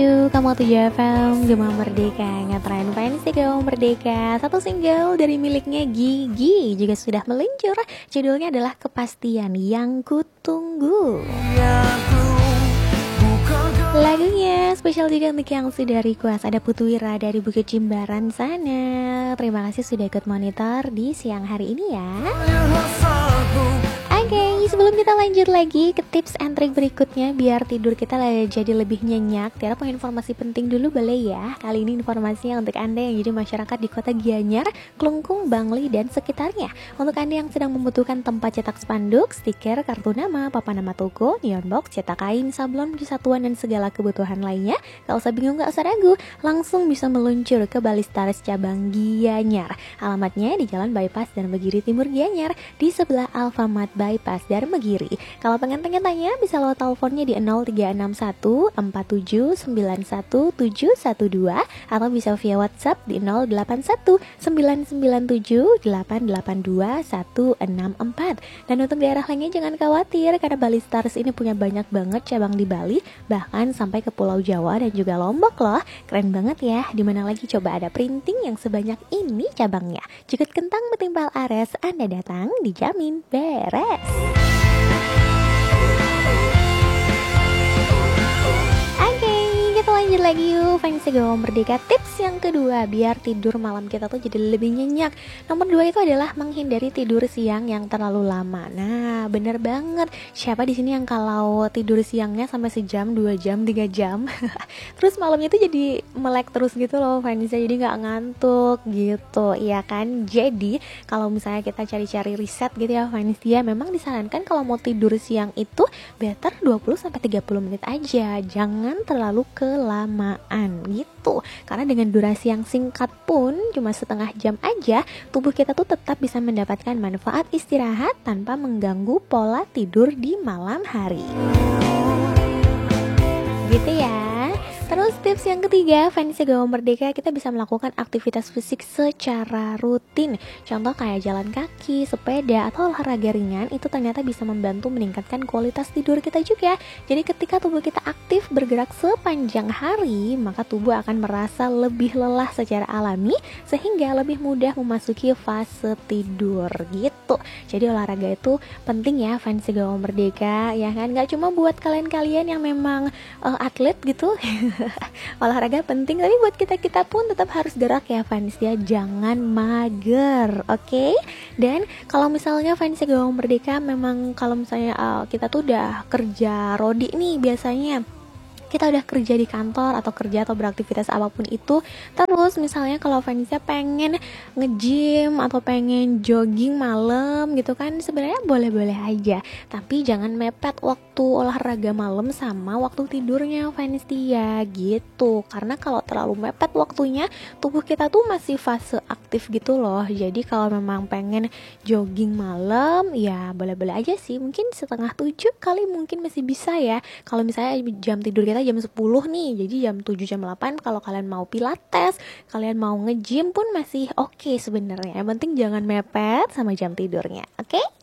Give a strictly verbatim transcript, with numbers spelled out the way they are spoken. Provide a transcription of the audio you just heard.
Yuk, kamu tujuh F M, Gema Merdeka, ngetren fans Gema Merdeka. Satu single dari miliknya Gigi juga sudah meluncur. Judulnya adalah Kepastian Yang Kutunggu. Lagunya spesial juga untuk yang sudah request. Ada Putuwira dari Bukit Jimbaran sana. Terima kasih sudah ikut monitor di siang hari ini ya. Oke, okay, sebelum kita lanjut lagi ke tips and trick berikutnya biar tidur kita jadi lebih nyenyak, Tiara punya informasi penting dulu boleh ya. Kali ini informasinya untuk Anda yang jadi masyarakat di kota Gianyar, Klungkung, Bangli, dan sekitarnya. Untuk Anda yang sedang membutuhkan tempat cetak spanduk, stiker, kartu nama, papan nama toko, neon box, cetak kain, sablon, satuan, dan segala kebutuhan lainnya, gak usah bingung, gak usah ragu, langsung bisa meluncur ke Balistaris cabang Gianyar. Alamatnya di Jalan Bypass dan Megiri Timur Gianyar, di sebelah Alfamart Bypass Darmegiri. Kalau pengen tanya-tanya bisa lo teleponnya di nol tiga enam satu empat tujuh sembilan satu tujuh satu dua atau bisa via WhatsApp di nol delapan satu sembilan sembilan tujuh delapan delapan dua satu enam empat. Dan untuk daerah lainnya jangan khawatir karena Balistaris ini punya banyak banget cabang di Bali, bahkan sampai ke Pulau Jawa dan juga Lombok loh. Keren banget ya. Dimana lagi coba ada printing yang sebanyak ini cabangnya. Jukut kentang betimpal ares, Anda datang dijamin beres. Lanjut lagi yuk, fans Gema Merdeka. Tips yang kedua biar tidur malam kita tuh jadi lebih nyenyak. Nomor dua itu adalah menghindari tidur siang yang terlalu lama. Nah, bener banget. Siapa di sini yang kalau tidur siangnya sampai sejam, dua jam, tiga jam, terus malamnya tuh jadi melek terus gitu loh, fansnya jadi nggak ngantuk gitu, iya kan? Jadi kalau misalnya kita cari-cari riset gitu ya, fans dia memang disarankan kalau mau tidur siang itu better dua puluh sampai tiga puluh menit aja. Jangan terlalu ke lamaan gitu. Karena dengan durasi yang singkat pun cuma setengah jam aja, tubuh kita tuh tetap bisa mendapatkan manfaat istirahat tanpa mengganggu pola tidur di malam hari. Gitu ya. Terus tips yang ketiga, fans Gema Merdeka, kita bisa melakukan aktivitas fisik secara rutin. Contoh kayak jalan kaki, sepeda, atau olahraga ringan, itu ternyata bisa membantu meningkatkan kualitas tidur kita juga. Jadi ketika tubuh kita aktif bergerak sepanjang hari, maka tubuh akan merasa lebih lelah secara alami, sehingga lebih mudah memasuki fase tidur gitu. Jadi olahraga itu penting ya, fans Gema Merdeka, ya kan? Gak cuma buat kalian-kalian yang memang uh, atlet gitu. Olahraga penting, tapi buat kita-kita pun tetap harus gerak ya fans ya, jangan mager, oke? Okay? Dan kalau misalnya fans Gema Merdeka memang kalau misalnya uh, kita tuh udah kerja rodi nih biasanya, kita udah kerja di kantor atau kerja atau beraktivitas apapun itu, terus misalnya kalau fansnya pengen nge-gym atau pengen jogging malam gitu kan, sebenarnya boleh-boleh aja, tapi jangan mepet waktu olahraga malam sama waktu tidurnya fans dia gitu, karena kalau terlalu mepet waktunya, tubuh kita tuh masih fase aktif gitu loh. Jadi kalau memang pengen jogging malam ya boleh-boleh aja sih, mungkin setengah tujuh kali mungkin masih bisa ya. Kalau misalnya jam tidur kita jam sepuluh nih, jadi jam tujuh jam delapan kalau kalian mau pilates, kalian mau nge-gym pun masih oke okay sebenarnya. Yang penting jangan mepet sama jam tidurnya, oke? Okay?